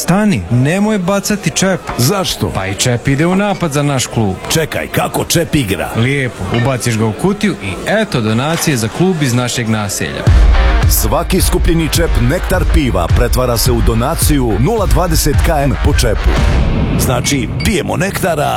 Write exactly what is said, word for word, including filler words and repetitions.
Stani, nemoj bacati čep. Zašto? Pa i čep ide u napad za naš klub. Čekaj, kako čep igra? Lijepo, ubaciš ga u kutiju i eto donacije za klub iz našeg naselja. Svaki skupljeni čep Nektar piva pretvara se u donaciju nula dvadeset kilometara po čepu. Znači, pijemo Nektara